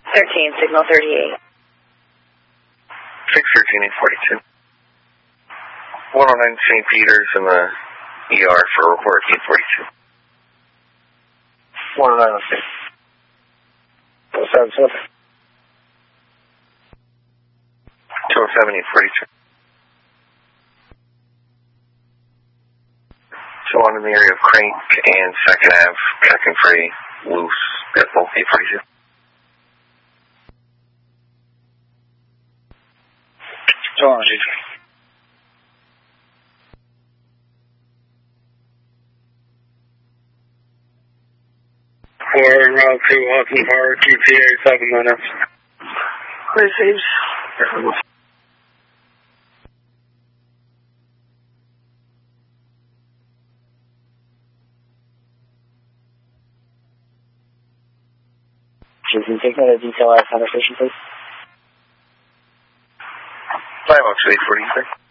13, signal 38. 613-842. 109 St. Peter's in the ER for a report 842. 109, okay. 207. 207-842. So I'm in the area of Crank and 2nd Ave, Connecting Free, loose, Pitbull, 842. So on, G3. For Route 2, Austin Park, ETA 7 minutes. Receives. Can you take another detail our conversation, please? 502-843.